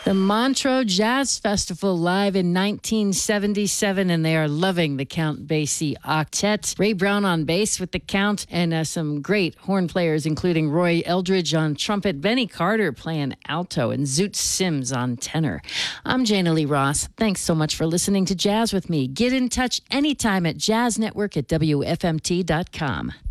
The Montreux Jazz Festival live in 1977, and they are loving the Count Basie Octet. Ray Brown on bass with the Count, and some great horn players, including Roy Eldridge on trumpet, Benny Carter playing alto, and Zoot Sims on tenor. I'm Jana Lee Ross. Thanks so much for listening to Jazz with me. Get in touch anytime at jazznetwork@wfmt.com.